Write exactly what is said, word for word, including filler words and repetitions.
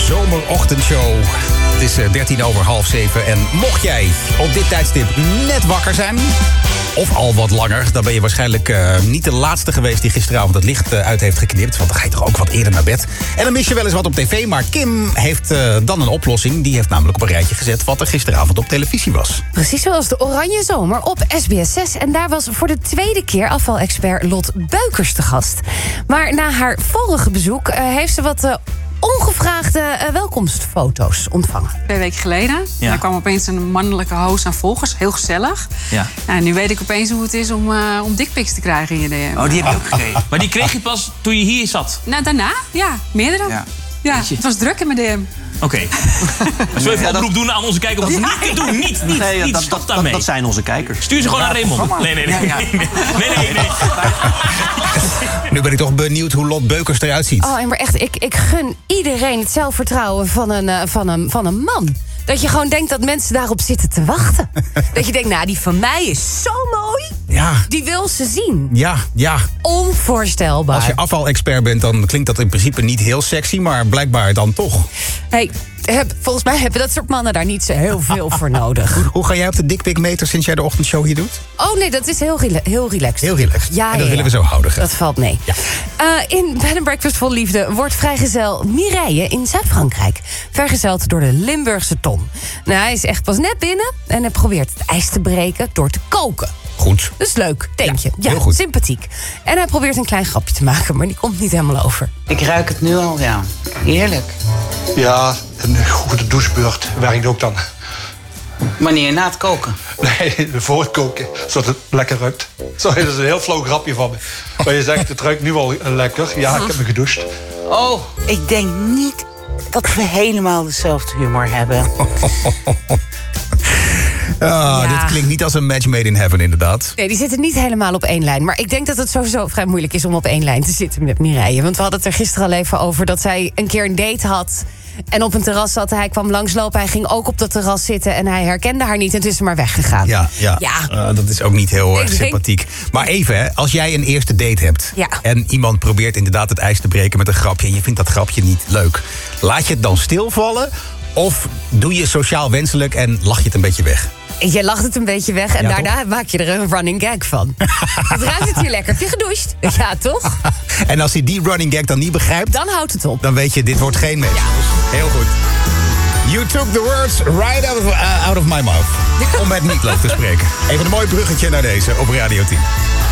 Zomerochtendshow. Het is dertien over half zeven. En mocht jij op dit tijdstip net wakker zijn, of al wat langer, dan ben je waarschijnlijk uh, niet de laatste geweest die gisteravond het licht uh, uit heeft geknipt. Want dan ga je toch ook wat eerder naar bed. En dan mis je wel eens wat op tv. Maar Kim heeft uh, dan een oplossing. Die heeft namelijk op een rijtje gezet wat er gisteravond op televisie was. Precies zoals de Oranje Zomer op S B S zes. En daar was voor de tweede keer afvalexpert Lot Beukers te gast. Maar na haar vorige bezoek uh, heeft ze wat Uh, ongevraagde uh, welkomstfoto's ontvangen. Twee weken geleden. Ja. Daar kwam opeens een mannelijke host aan volgers. Heel gezellig. Ja. Nou, nu weet ik opeens hoe het is om, uh, om dickpics te krijgen in je D M. Oh, die heb je ook gekregen. Maar die kreeg je pas toen je hier zat? Nou, daarna, ja. Meerdere. Ja. Ja, Weet je. het was druk in mijn D M. Oké. Okay. Zullen we even een oproep doen aan onze kijkers om dat niet te doen? Niet, niet, Nee, niet. dat, Stop dat, daarmee. dat, dat zijn onze kijkers. Stuur ze gewoon naar Raymond. Nee, nee, nee. Ja, ja. Nee, nee, nee. Nu ben ik toch benieuwd hoe Lot Beukers eruit ziet. Oh, en maar echt, ik, ik gun iedereen het zelfvertrouwen van een, uh, van, een, van een man. Dat je gewoon denkt dat mensen daarop zitten te wachten. Dat je denkt, nou, die van mij is zo mooi. Ja, Die wil ze zien. ja, ja. Onvoorstelbaar. Als je afvalexpert bent, dan klinkt dat in principe niet heel sexy, maar blijkbaar dan toch. Hey, heb, volgens mij hebben dat soort mannen daar niet zo heel veel voor nodig. Hoe, hoe ga jij op de dickpic-meter sinds jij de ochtendshow hier doet? Oh nee, dat is heel, rela- heel relaxed. Heel relaxed. Ja, En dat ja, willen we ja. zo houden. Dat valt mee. Ja. Uh, in Bed and Breakfast Vol Liefde wordt vrijgezel Mireille in Zuid-Frankrijk vergezeld door de Limburgse Tom. Nou, hij is echt pas net binnen en hij probeert het ijs te breken door te koken. Goed. Dat is leuk, denk je. Ja, heel goed. sympathiek. En hij probeert een klein grapje te maken, maar die komt niet helemaal over. Ik ruik het nu al, ja. Heerlijk. Ja, een goede douchebeurt werkt ook dan. Wanneer? Na het koken? Nee, voor het koken, zodat het lekker ruikt. Sorry, dat is een heel flauw grapje van me. Maar je zegt, het ruikt nu al lekker. Ja, ik heb me gedoucht. Oh, ik denk niet dat we helemaal dezelfde humor hebben. Ah, Ja. Dit klinkt niet als een match made in heaven, inderdaad. Nee, die zitten niet helemaal op één lijn. Maar ik denk dat het sowieso vrij moeilijk is om op één lijn te zitten met Mireille. Want we hadden het er gisteren al even over dat zij een keer een date had en op een terras zat. Hij kwam langslopen, hij ging ook op dat terras zitten en hij herkende haar niet en toen is ze maar weggegaan. Ja, ja. Ja. Uh, dat is ook niet heel erg Ik denk- sympathiek. Maar even, hè, als jij een eerste date hebt Ja. en iemand probeert inderdaad het ijs te breken met een grapje en je vindt dat grapje niet leuk, laat je het dan stilvallen of doe je sociaal wenselijk en lach je het een beetje weg? Je lacht het een beetje weg en Ja, daarna maak je er een running gag van. Het ruikt het hier lekker. Heb je gedoucht? Ja, toch? En als hij die running gag dan niet begrijpt, Dan houdt het op. dan weet je, dit wordt geen match. Heel goed. You took the words right out of, uh, out of my mouth. Om met Meatloaf te spreken. Even een mooi bruggetje naar deze op Radio tien.